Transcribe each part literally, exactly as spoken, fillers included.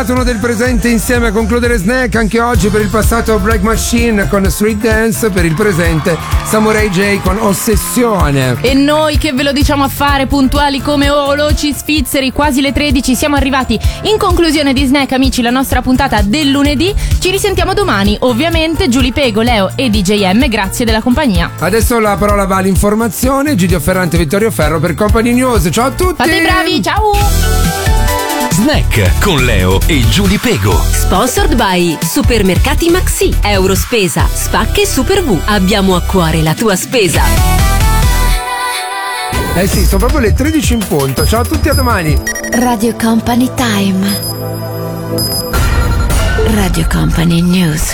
Uno del presente insieme a concludere Snack anche oggi. Per il passato Break Machine con Street Dance, per il presente Samurai J con Ossessione. E noi che ve lo diciamo a fare, puntuali come oloci svizzeri, quasi le tredici, siamo arrivati in conclusione di Snack, amici, la nostra puntata del lunedì. Ci risentiamo domani, ovviamente. Giulia Pego, Leo e D J M, grazie della compagnia. Adesso la parola va all'informazione. Gidio Ferrante e Vittorio Ferro per Company News. Ciao a tutti. Fate i bravi, ciao. Snack con Leo e Giulia Pego. Sponsored by Supermercati Maxi, Eurospesa, Spacche Super V. Abbiamo a cuore la tua spesa. Eh sì, sono proprio le tredici in punto. Ciao a tutti, a domani. Radio Company Time. Radio Company News.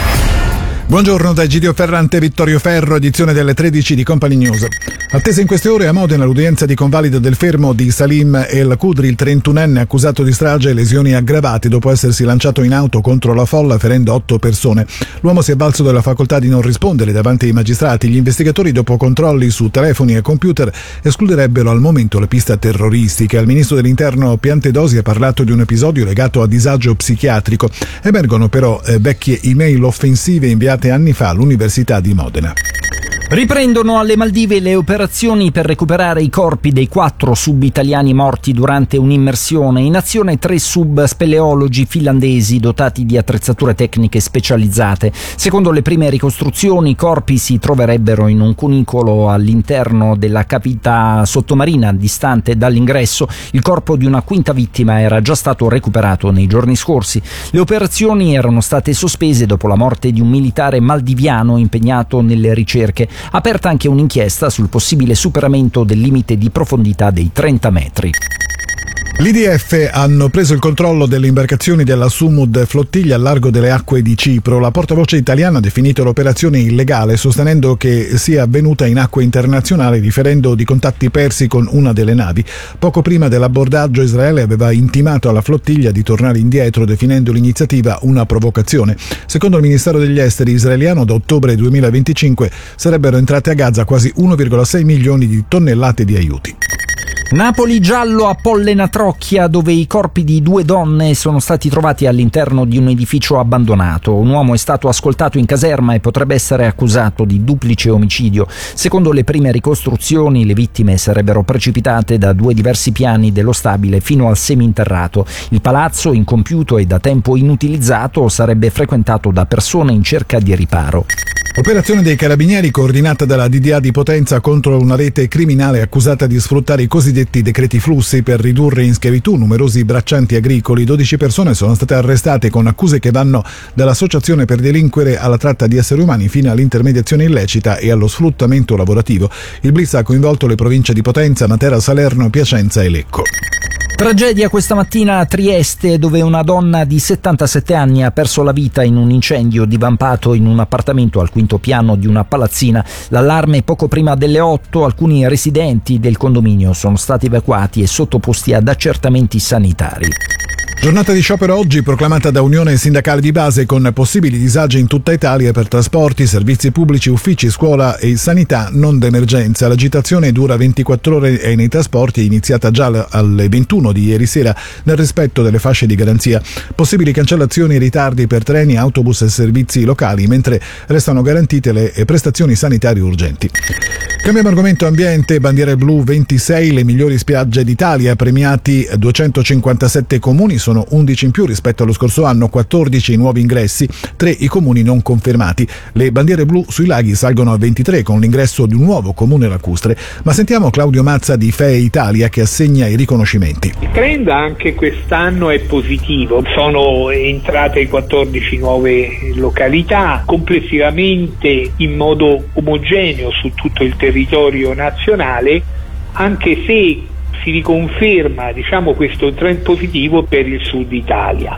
Buongiorno da Egidio Ferrante e Vittorio Ferro, edizione delle tredici di Company News. Attesa in queste ore a Modena l'udienza di convalida del fermo di Salim El Khudri, il trentunenne accusato di strage e lesioni aggravate dopo essersi lanciato in auto contro la folla ferendo otto persone. L'uomo si è avvalso della facoltà di non rispondere davanti ai magistrati. Gli investigatori, dopo controlli su telefoni e computer, escluderebbero al momento le piste terroristiche. Il ministro dell'Interno Piantedosi ha parlato di un episodio legato a disagio psichiatrico. Emergono però eh, vecchie email offensive inviate anni fa all'Università di Modena. Riprendono alle Maldive le operazioni per recuperare i corpi dei quattro sub italiani morti durante un'immersione. In azione tre sub speleologi finlandesi dotati di attrezzature tecniche specializzate. Secondo le prime ricostruzioni, i corpi si troverebbero in un cunicolo all'interno della cavità sottomarina distante dall'ingresso. Il corpo di una quinta vittima era già stato recuperato nei giorni scorsi. Le operazioni erano state sospese dopo la morte di un militare maldiviano impegnato nelle ricerche. Aperta anche un'inchiesta sul possibile superamento del limite di profondità dei trenta metri. L'I D F hanno preso il controllo delle imbarcazioni della Sumud Flottiglia al largo delle acque di Cipro. La portavoce italiana ha definito l'operazione illegale, sostenendo che sia avvenuta in acque internazionali, riferendo di contatti persi con una delle navi. Poco prima dell'abbordaggio Israele aveva intimato alla flottiglia di tornare indietro, definendo l'iniziativa una provocazione. Secondo il Ministero degli Esteri israeliano, da ottobre duemilaventicinque sarebbero entrate a Gaza quasi uno virgola sei milioni di tonnellate di aiuti. Napoli giallo a Pollena Trocchia, dove i corpi di due donne sono stati trovati all'interno di un edificio abbandonato. Un uomo è stato ascoltato in caserma e potrebbe essere accusato di duplice omicidio. Secondo le prime ricostruzioni, le vittime sarebbero precipitate da due diversi piani dello stabile fino al seminterrato. Il palazzo, incompiuto e da tempo inutilizzato, sarebbe frequentato da persone in cerca di riparo. Operazione dei Carabinieri coordinata dalla D D A di Potenza contro una rete criminale accusata di sfruttare i cosiddetti decreti flussi per ridurre in schiavitù numerosi braccianti agricoli. dodici persone sono state arrestate con accuse che vanno dall'associazione per delinquere alla tratta di esseri umani fino all'intermediazione illecita e allo sfruttamento lavorativo. Il blitz ha coinvolto le province di Potenza, Matera, Salerno, Piacenza e Lecco. Tragedia questa mattina a Trieste, dove una donna di settantasette anni ha perso la vita in un incendio divampato in un appartamento al quinto piano di una palazzina. L'allarme poco prima delle otto, alcuni residenti del condominio sono stati evacuati e sottoposti ad accertamenti sanitari. Giornata di sciopero oggi proclamata da Unione Sindacale di Base, con possibili disagi in tutta Italia per trasporti, servizi pubblici, uffici, scuola e sanità non d'emergenza. L'agitazione dura ventiquattro ore e nei trasporti è iniziata già alle ventuno di ieri sera nel rispetto delle fasce di garanzia. Possibili cancellazioni e ritardi per treni, autobus e servizi locali, mentre restano garantite le prestazioni sanitarie urgenti. Cambiamo argomento ambiente. Bandiere blu ventisei, le migliori spiagge d'Italia, premiati duecentocinquantasette comuni, sono undici in più rispetto allo scorso anno, quattordici i nuovi ingressi, tre i comuni non confermati. Le bandiere blu sui laghi salgono a ventitré con l'ingresso di un nuovo comune lacustre. Ma sentiamo Claudio Mazza di F E Italia che assegna i riconoscimenti. Il trend anche quest'anno è positivo, sono entrate quattordici nuove località, complessivamente in modo omogeneo su tutto il territorio nazionale, anche se si riconferma, diciamo, questo trend positivo per il sud Italia.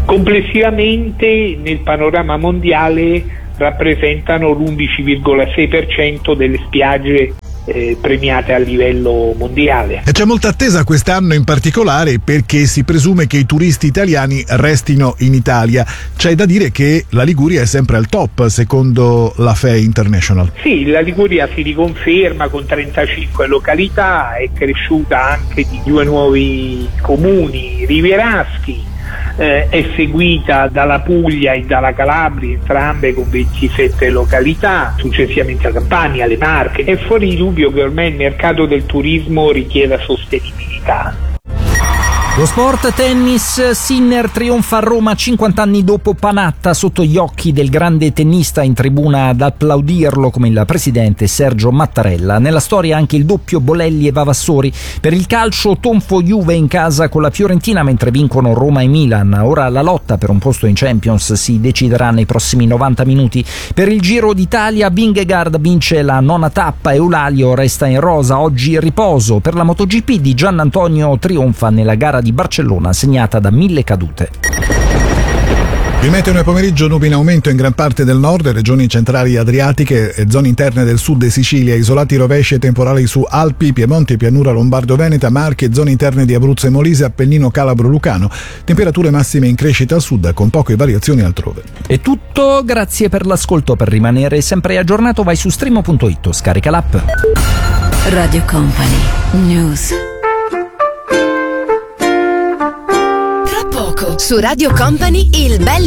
Complessivamente nel panorama mondiale rappresentano l'undici virgola sei per cento delle spiagge eh, premiate a livello mondiale. E c'è molta attesa quest'anno in particolare perché si presume che i turisti italiani restino in Italia. C'è da dire che la Liguria è sempre al top secondo la F E International. Sì, la Liguria si riconferma con trentacinque località, è cresciuta anche di due nuovi comuni rivieraschi. eh, è seguita dalla Puglia e dalla Calabria, entrambe con ventisette località, successivamente la Campania, le Marche. È fuori di dubbio che ormai il mercato del turismo richieda sostenibilità. Lo sport, tennis, Sinner trionfa a Roma cinquanta anni dopo Panatta, sotto gli occhi del grande tennista, in tribuna ad applaudirlo come il presidente Sergio Mattarella. Nella storia anche il doppio Bolelli e Vavassori. Per il calcio, tonfo Juve in casa con la Fiorentina mentre vincono Roma e Milan. Ora la lotta per un posto in Champions si deciderà nei prossimi novanta minuti. Per il Giro d'Italia, Vingegaard vince la nona tappa e Eulalio resta in rosa. Oggi riposo. Per la MotoGP, Di Giannantonio trionfa nella gara di Barcellona segnata da mille cadute. Il meteo nel pomeriggio: nubi in aumento in gran parte del nord, regioni centrali adriatiche e zone interne del sud e Sicilia, isolati rovesci e temporali su Alpi, Piemonte, pianura lombardo-veneta, Marche, zone interne di Abruzzo e Molise, Appennino calabro-lucano. Temperature massime in crescita a sud con poche variazioni altrove. È tutto, grazie per l'ascolto. Per rimanere sempre aggiornato vai su streamo punto it, scarica l'app. Radio Company News. Tra poco su Radio Company il bel